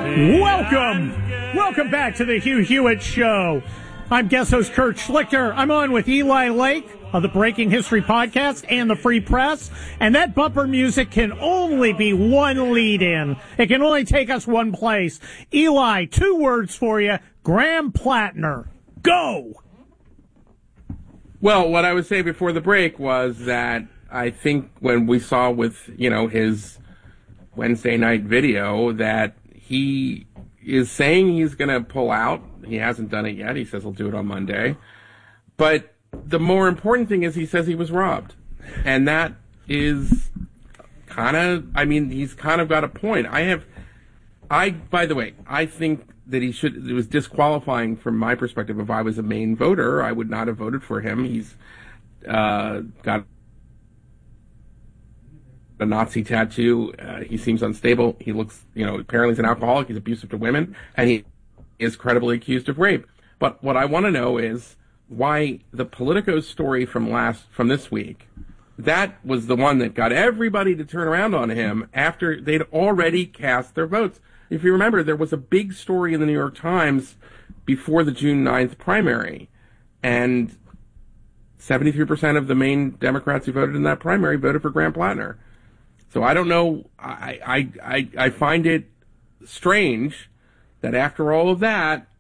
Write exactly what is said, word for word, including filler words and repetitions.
Welcome. Welcome back to the Hugh Hewitt Show. I'm guest host Kurt Schlichter. I'm on with Eli Lake of the Breaking History Podcast and the Free Press. And that bumper music can only be one lead in. It can only take us one place. Eli, two words for you. Graham Plattner. Go! Well, what I was saying before the break was that I think when we saw with, you know, his Wednesday night video that he is saying he's going to pull out. He hasn't done it yet. He says he'll do it on Monday. But the more important thing is he says he was robbed. And that is kind of, I mean, he's kind of got a point. I have, I, by the way, I think that he should, it was disqualifying from my perspective. If I was a Maine voter, I would not have voted for him. He's uh, got a Nazi tattoo. Uh, he seems unstable. He looks, you know, apparently he's an alcoholic. He's abusive to women, and he is credibly accused of rape. But what I want to know is why the Politico story from last, from this week, that was the one that got everybody to turn around on him after they'd already cast their votes. If you remember, there was a big story in the New York Times before the June ninth primary, and seventy-three percent of the Maine Democrats who voted in that primary voted for Graham Plattner. So I don't know, I, I, I, I find it strange that after all of that,